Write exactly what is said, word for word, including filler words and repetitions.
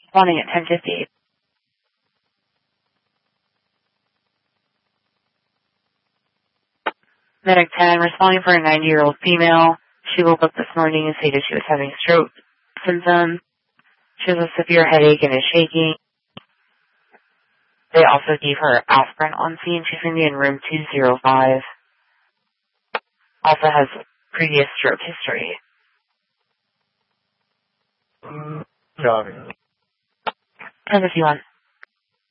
Responding at ten fifty. Medic ten, responding for a ninety-year-old female. She woke up this morning and stated she was having stroke symptoms. She has a severe headache and is shaking. They also gave her aspirin on scene. She's going to be in room two oh five. Also has previous stroke history. Copy. ten fifty-one.